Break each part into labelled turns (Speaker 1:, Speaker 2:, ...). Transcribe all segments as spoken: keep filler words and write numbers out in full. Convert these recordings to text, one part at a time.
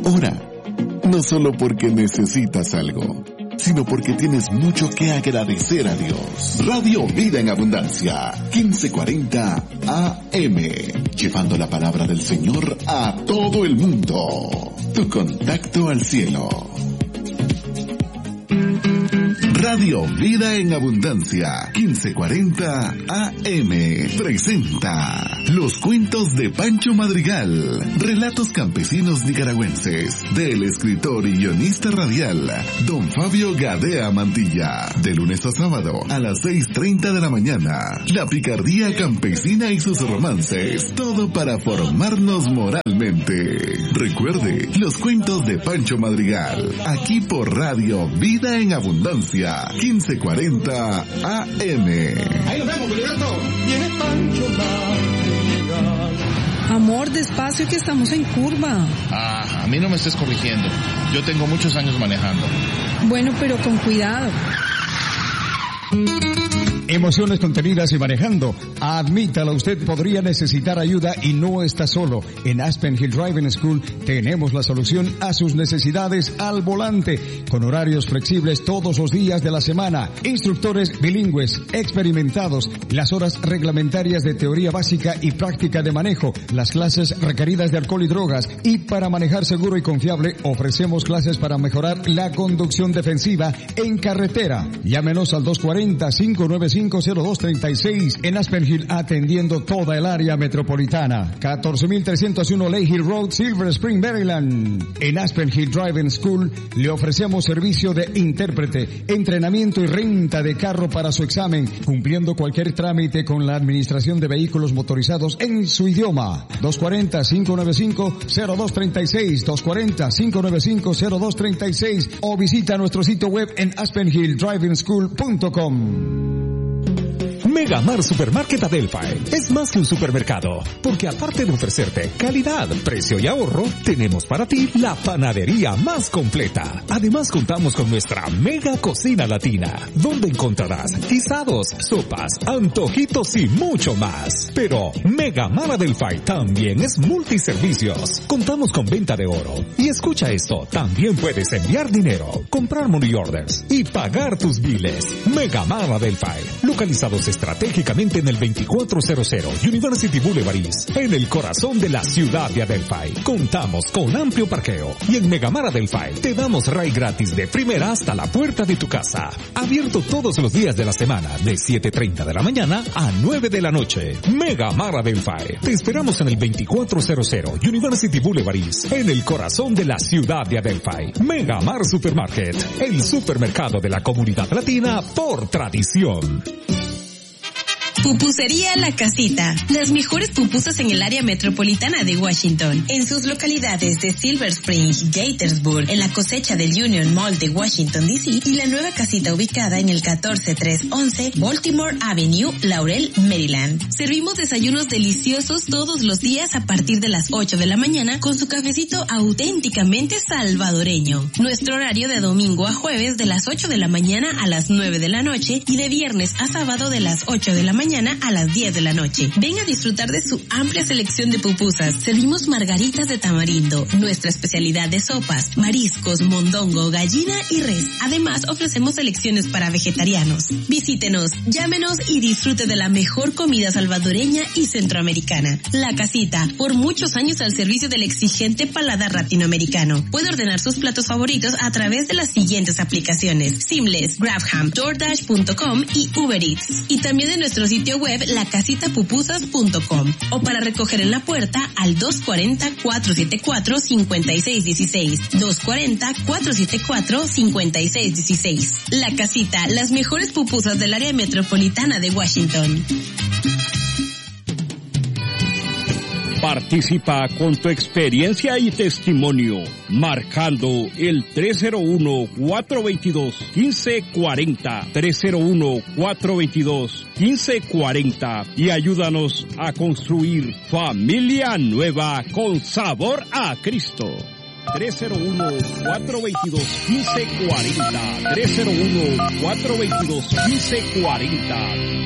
Speaker 1: Ora, no solo porque necesitas algo, sino porque tienes mucho que agradecer a Dios. Radio Vida en Abundancia, quince cuarenta A M, llevando la palabra del Señor a todo el mundo. Tu contacto al cielo. Radio Vida en Abundancia, quince cuarenta A M, presenta Los Cuentos de Pancho Madrigal, relatos campesinos nicaragüenses, del escritor y guionista radial, don Fabio Gadea Mantilla, de lunes a sábado a las seis treinta de la mañana. La picardía campesina y sus romances, todo para formarnos moralmente. Recuerde, Los Cuentos de Pancho Madrigal, aquí por Radio Vida en Abundancia, quince cuarenta A M.
Speaker 2: Ahí nos vemos, Gilberto. Viene Pancho Madrigal.
Speaker 3: Amor, despacio que estamos en curva.
Speaker 4: Ah, a mí no me estés corrigiendo. Yo tengo muchos años manejando.
Speaker 3: Bueno, pero con cuidado.
Speaker 5: Emociones contenidas y manejando. Admítalo, usted podría necesitar ayuda y no está solo. En Aspen Hill Driving School tenemos la solución a sus necesidades al volante, con horarios flexibles todos los días de la semana, instructores bilingües, experimentados, las horas reglamentarias de teoría básica y práctica de manejo, las clases requeridas de alcohol y drogas, y para manejar seguro y confiable ofrecemos clases para mejorar la conducción defensiva en carretera. Llámenos al dos cuarenta, cinco nueve cinco, cero dos treinta y seis en Aspen Hill, atendiendo toda el área metropolitana. catorce mil trescientos uno Lake Hill Road, Silver Spring, Maryland. En Aspen Hill Driving School le ofrecemos servicio de intérprete, entrenamiento y renta de carro para su examen, cumpliendo cualquier trámite con la administración de vehículos motorizados en su idioma. dos cuarenta, cinco nueve cinco, cero dos treinta y seis, dos cuarenta, cinco nueve cinco, cero dos treinta y seis, o visita nuestro sitio web en aspen hill driving school punto com.
Speaker 6: Megamar Supermarket Adelphi es más que un supermercado, porque aparte de ofrecerte calidad, precio y ahorro, tenemos para ti la panadería más completa. Además contamos con nuestra mega cocina latina, donde encontrarás guisados, sopas, antojitos y mucho más. Pero Megamar Adelphi también es multiservicios. Contamos con venta de oro. Y escucha esto, también puedes enviar dinero, comprar money orders y pagar tus biles. Megamar Adelphi, localizados estratégicamente en el veinticuatro cero cero University Boulevard East, en el corazón de la ciudad de Adelphi. Contamos con amplio parqueo y en Megamar Adelphi te damos ride gratis de primera hasta la puerta de tu casa. Abierto todos los días de la semana de siete treinta de la mañana a nueve de la noche. Megamar Adelphi. Te esperamos en el veinticuatro cero cero University Boulevard East, en el corazón de la ciudad de Adelphi. Megamar Supermarket, el supermercado de la comunidad latina por tradición.
Speaker 7: Pupusería La Casita. Las mejores pupusas en el área metropolitana de Washington. En sus localidades de Silver Spring, Gaithersburg, en la cosecha del Union Mall de Washington, D C y la nueva casita ubicada en el catorce trescientos once Baltimore Avenue, Laurel, Maryland. Servimos desayunos deliciosos todos los días a partir de las ocho de la mañana con su cafecito auténticamente salvadoreño. Nuestro horario de domingo a jueves de las ocho de la mañana a las nueve de la noche y de viernes a sábado de las ocho de la mañana a las diez de la noche. Ven a disfrutar de su amplia selección de pupusas. Servimos margaritas de tamarindo, nuestra especialidad de sopas, mariscos, mondongo, gallina y res. Además, ofrecemos selecciones para vegetarianos. Visítenos, llámenos y disfrute de la mejor comida salvadoreña y centroamericana. La Casita, por muchos años al servicio del exigente paladar latinoamericano. Puede ordenar sus platos favoritos a través de las siguientes aplicaciones: Seamless, Grabham, DoorDash punto com y Uber Eats. Y también de nuestro sitio web la casita pupusas punto com, o para recoger en la puerta al dos cuarenta, cuatrocientos setenta y cuatro, cincuenta y seis dieciséis, dos cuarenta, cuatrocientos setenta y cuatro, cincuenta y seis dieciséis. La Casita, las mejores pupusas del área metropolitana de Washington.
Speaker 8: Participa con tu experiencia y testimonio, marcando el tres cero uno, cuatro dos dos, uno cinco cuatro cero, tres cero uno, cuatro dos dos, uno cinco cuatro cero, y ayúdanos a construir familia nueva con sabor a Cristo. tres cero uno, cuatro dos dos, uno cinco cuatro cero, tres cero uno, cuatro dos dos, uno cinco cuatro cero.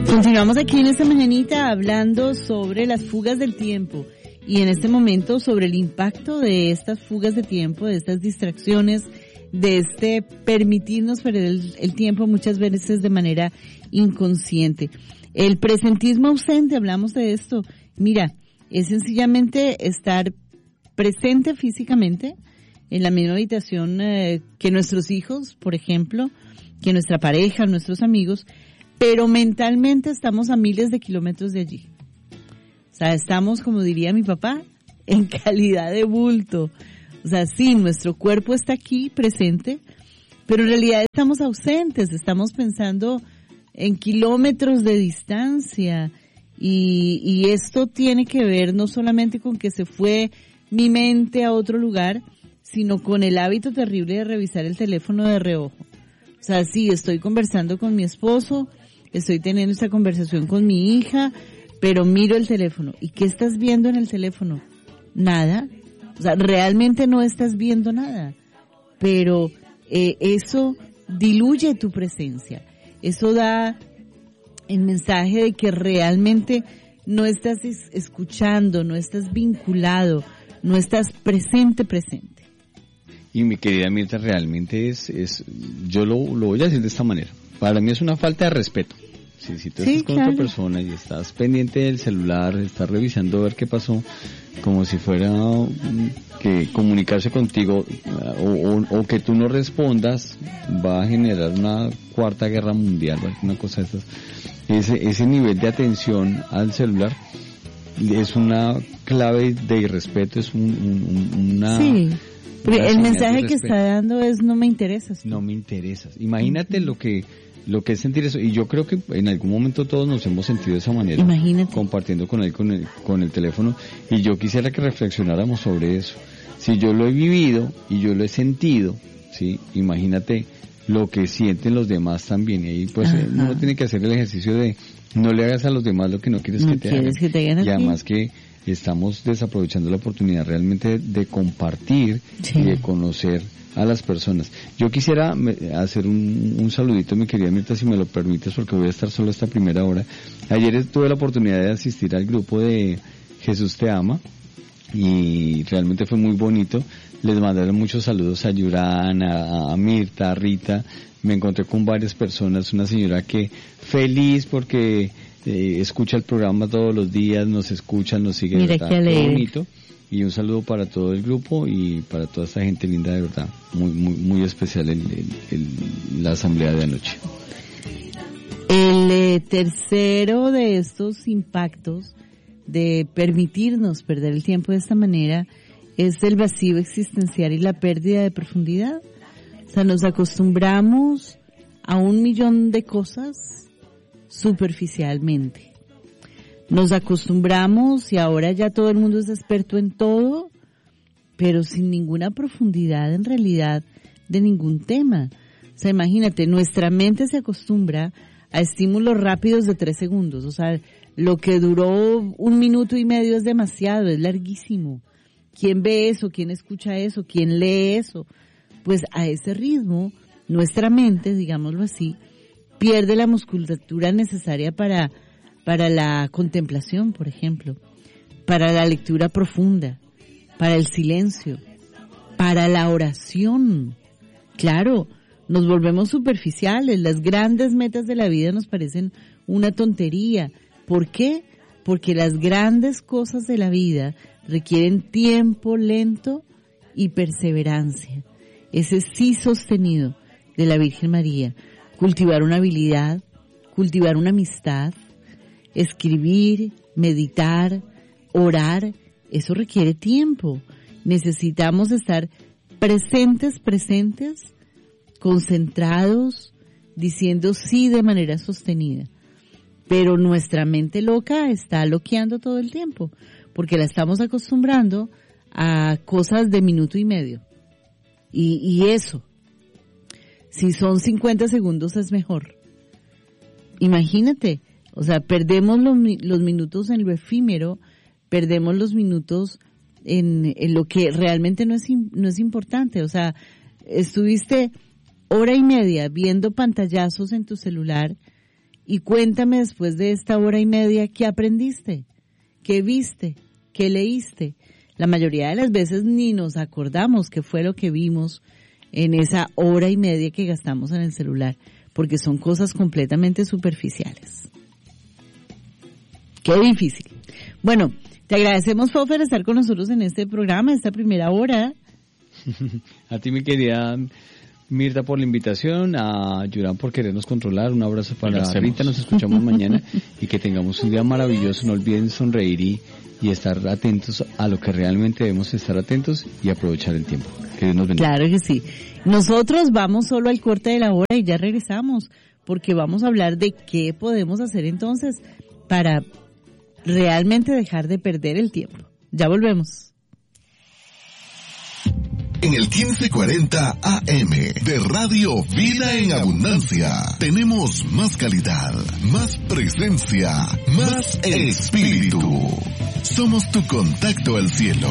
Speaker 9: Continuamos aquí en esta mañanita hablando sobre las fugas del tiempo y en este momento sobre el impacto de estas fugas de tiempo, de estas distracciones, de este permitirnos perder el, el tiempo muchas veces de manera inconsciente. El presentismo ausente, hablamos de esto. Mira, es sencillamente estar presente físicamente en la misma habitación eh, que nuestros hijos, por ejemplo, que nuestra pareja, nuestros amigos, pero mentalmente estamos a miles de kilómetros de allí. O sea, estamos, como diría mi papá, en calidad de bulto. O sea, sí, nuestro cuerpo está aquí presente, pero en realidad estamos ausentes, estamos pensando en kilómetros de distancia y, y esto tiene que ver no solamente con que se fue mi mente a otro lugar, sino con el hábito terrible de revisar el teléfono de reojo. O sea, sí, estoy conversando con mi esposo, estoy teniendo esta conversación con mi hija, pero miro el teléfono. ¿Y qué estás viendo en el teléfono? Nada. O sea, realmente no estás viendo nada. Pero eh, eso diluye tu presencia. Eso da el mensaje de que realmente no estás es- escuchando, no estás vinculado, no estás presente, presente.
Speaker 10: Y mi querida Mirta, realmente es, es yo lo, lo voy a decir de esta manera. Para mí es una falta de respeto. Si, si tú
Speaker 9: Sí,
Speaker 10: estás con
Speaker 9: claro.
Speaker 10: otra persona y estás pendiente del celular, estás revisando a ver qué pasó, como si fuera mm, que comunicarse contigo uh, o, o, o que tú no respondas, va a generar una cuarta guerra mundial, ¿vale? Una cosa de estas. Ese, ese nivel de atención al celular es una clave de irrespeto, es un, un, un- una...
Speaker 9: Sí. Porque
Speaker 10: una
Speaker 9: el
Speaker 10: señal de
Speaker 9: mensaje que
Speaker 10: respeto.
Speaker 9: está dando es no me interesas.
Speaker 10: No me interesas. Imagínate lo que lo que es sentir eso. Y yo creo que en algún momento todos nos hemos sentido de esa manera.
Speaker 9: Imagínate.
Speaker 10: Compartiendo con él con el, con el teléfono. Y yo quisiera que reflexionáramos sobre eso. Si yo lo he vivido y yo lo he sentido, ¿sí? Imagínate lo que sienten los demás también. Y ahí pues
Speaker 9: Ajá.
Speaker 10: eh, uno tiene que hacer el ejercicio de no le hagas a los demás lo que no quieres
Speaker 9: No
Speaker 10: que te
Speaker 9: quieres
Speaker 10: hagan.
Speaker 9: que te hagan a
Speaker 10: Y
Speaker 9: ti.
Speaker 10: además que estamos desaprovechando la oportunidad realmente de compartir
Speaker 9: Sí.
Speaker 10: y de conocer a las personas. Yo quisiera me- hacer un, un saludito, mi querida Mirta, si me lo permites, porque voy a estar solo esta primera hora. Ayer tuve la oportunidad de asistir al grupo de Jesús Te Ama y realmente fue muy bonito. Les mandaron muchos saludos a Yurán, a, a Mirta, a Rita. Me encontré con varias personas, una señora que feliz porque eh, escucha el programa todos los días, nos escucha, nos sigue, de
Speaker 9: Mira
Speaker 10: verdad,
Speaker 9: qué
Speaker 10: qué
Speaker 9: alegre.
Speaker 10: bonito. Y un saludo para todo el grupo y para toda esta gente linda, de verdad. Muy muy muy especial el, el- el- la asamblea de anoche.
Speaker 9: El eh, tercero de estos impactos de permitirnos perder el tiempo de esta manera es el vacío existencial y la pérdida de profundidad. O sea, nos acostumbramos a un millón de cosas superficialmente. Nos acostumbramos y ahora ya todo el mundo es experto en todo, pero sin ninguna profundidad en realidad de ningún tema. O sea, imagínate, nuestra mente se acostumbra a estímulos rápidos de tres segundos. O sea, lo que duró un minuto y medio es demasiado, es larguísimo. ¿Quién ve eso? ¿Quién escucha eso? ¿Quién lee eso? Pues a ese ritmo, nuestra mente, digámoslo así, pierde la musculatura necesaria para, para la contemplación, por ejemplo, para la lectura profunda, para el silencio, para la oración. Claro, nos volvemos superficiales, las grandes metas de la vida nos parecen una tontería. ¿Por qué? Porque las grandes cosas de la vida requieren tiempo lento y perseverancia. Ese sí sostenido de la Virgen María. Cultivar una habilidad, cultivar una amistad, escribir, meditar, orar, eso requiere tiempo. Necesitamos estar presentes, presentes, concentrados, diciendo sí de manera sostenida. Pero nuestra mente loca está loqueando todo el tiempo, porque la estamos acostumbrando a cosas de minuto y medio. Y, y eso, si son cincuenta segundos es mejor. Imagínate, o sea, perdemos los, los minutos en lo efímero, perdemos los minutos en, en lo que realmente no es, no es importante. O sea, estuviste hora y media viendo pantallazos en tu celular Y cuéntame después de esta hora y media, ¿qué aprendiste? ¿Qué viste? ¿Qué leíste? La mayoría de las veces ni nos acordamos qué fue lo que vimos en esa hora y media que gastamos en el celular, porque son cosas completamente superficiales. Qué difícil. Bueno, te agradecemos, Fofer, estar con nosotros en este programa, esta primera hora.
Speaker 10: A ti, mi querida Mirta, por la invitación, a Yurán por querernos controlar, un abrazo para Rita, nos escuchamos mañana y que tengamos un día maravilloso. No olviden sonreír y, y estar atentos a lo que realmente debemos estar atentos y aprovechar el tiempo. Que Dios nos bendiga.
Speaker 9: Claro que sí. Nosotros vamos solo al corte de la hora y ya regresamos, porque vamos a hablar de qué podemos hacer entonces para realmente dejar de perder el tiempo. Ya volvemos.
Speaker 1: En el quince cuarenta A M de Radio Vida en Abundancia tenemos más calidad, más presencia, más espíritu. Somos tu contacto al cielo.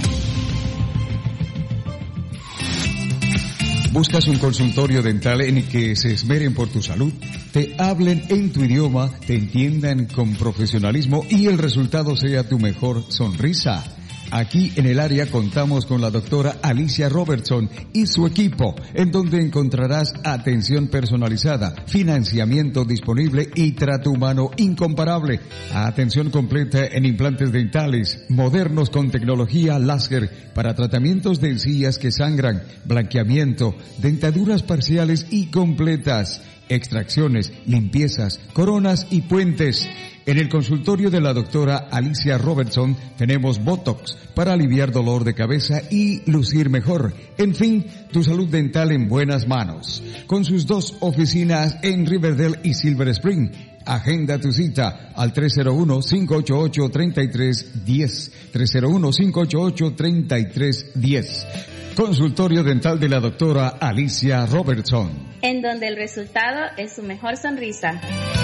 Speaker 5: ¿Buscas un consultorio dental en el que se esmeren por tu salud? Te hablen en tu idioma, te entiendan con profesionalismo y el resultado sea tu mejor sonrisa. Aquí en el área contamos con la doctora Alicia Robertson y su equipo, en donde encontrarás atención personalizada, financiamiento disponible y trato humano incomparable. Atención completa en implantes dentales, modernos con tecnología láser para tratamientos de encías que sangran, blanqueamiento, dentaduras parciales y completas, extracciones, limpiezas, coronas y puentes. En el consultorio de la doctora Alicia Robertson tenemos Botox para aliviar dolor de cabeza y lucir mejor. En fin, tu salud dental en buenas manos. Con sus dos oficinas en Riverdale y Silver Spring. Agenda tu cita al tres cero uno, cinco ocho ocho, tres tres uno cero. tres cero uno, cinco ocho ocho, tres tres uno cero. Consultorio dental de la doctora Alicia Robertson.
Speaker 11: En donde el resultado es su mejor sonrisa.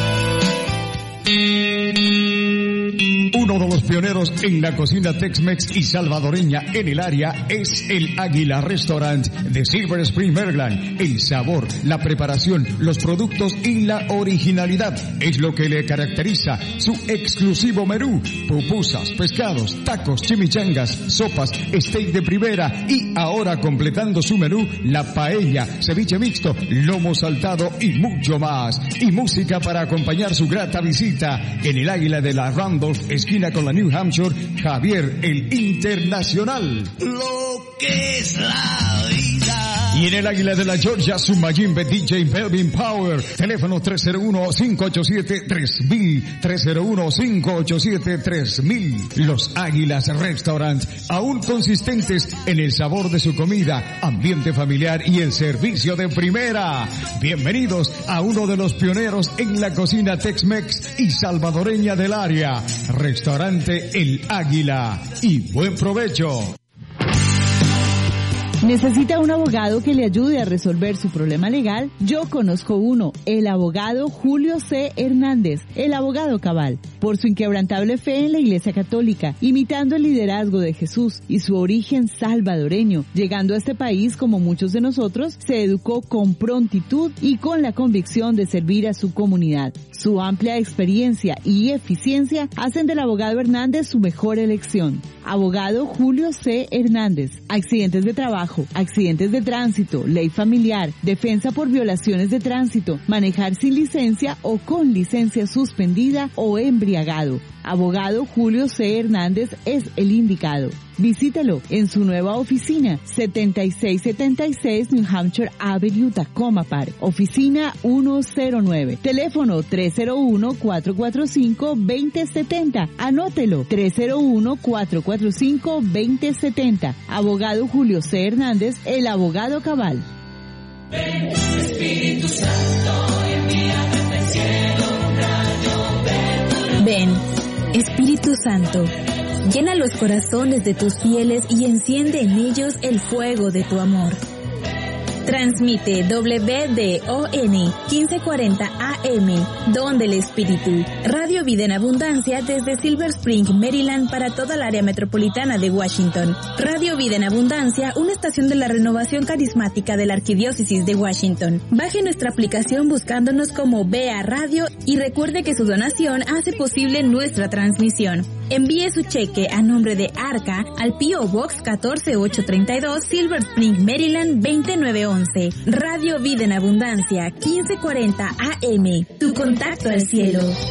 Speaker 5: Uno de los pioneros en la cocina Tex-Mex y salvadoreña en el área es el Águila Restaurant de Silver Spring, Maryland. El sabor, la preparación, los productos y la originalidad es lo que le caracteriza su exclusivo menú. Pupusas, pescados, tacos, chimichangas, sopas, steak de primera y ahora completando su menú, la paella, ceviche mixto, lomo saltado y mucho más. Y música para acompañar su grata visita en el Águila de la Randolph, esquina con la New Hampshire, Javier el Internacional.
Speaker 2: Lo que es la vida.
Speaker 5: Y en el Águila de la Georgia, su Mayimbe D J Melvin Power. Teléfono tres cero uno, cinco ocho siete, tres mil. tres cero uno, cinco ocho siete, tres mil. Los Águilas Restaurant, aún consistentes en el sabor de su comida, ambiente familiar y el servicio de primera. Bienvenidos a uno de los pioneros en la cocina Tex-Mex y salvadoreña del área. Restaurante El Águila. Y buen provecho.
Speaker 9: ¿Necesita un abogado que le ayude a resolver su problema legal? Yo conozco uno, el abogado Julio C. Hernández, el abogado cabal. Por su inquebrantable fe en la Iglesia Católica, imitando el liderazgo de Jesús y su origen salvadoreño, llegando a este país como muchos de nosotros, se educó con prontitud y con la convicción de servir a su comunidad. Su amplia experiencia y eficiencia hacen del abogado Hernández su mejor elección. Abogado Julio C. Hernández, accidentes de trabajo, accidentes de tránsito, ley familiar, defensa por violaciones de tránsito, manejar sin licencia o con licencia suspendida o embriagado. Abogado Julio C. Hernández es el indicado. Visítelo en su nueva oficina, setenta y seis setenta y seis New Hampshire Avenue, Tacoma Park, oficina ciento nueve. Teléfono tres cero uno, cuatro cuatro cinco, dos cero siete cero. Anótelo, tres cero uno, cuatro cuatro cinco, dos cero siete cero. Abogado Julio C. Hernández, el abogado cabal.
Speaker 2: Ven, Espíritu Santo, envíame del cielo un rayo.
Speaker 7: Ven, Espíritu Santo, llena los corazones de tus fieles y enciende en ellos el fuego de tu amor. Transmite W D O N quince cuarenta A M, Don del Espíritu. Radio Vida en Abundancia desde Silver Spring, Maryland, para toda el área metropolitana de Washington. Radio Vida en Abundancia, una estación de la renovación carismática de la Arquidiócesis de Washington. Baje nuestra aplicación buscándonos como B A Radio y recuerde que su donación hace posible nuestra transmisión. Envíe su cheque a nombre de Arca al P O Box catorce ochocientos treinta y dos, Silver Spring, Maryland veinte mil novecientos once. Radio Vida en Abundancia, quince cuarenta A M. Tu contacto al cielo.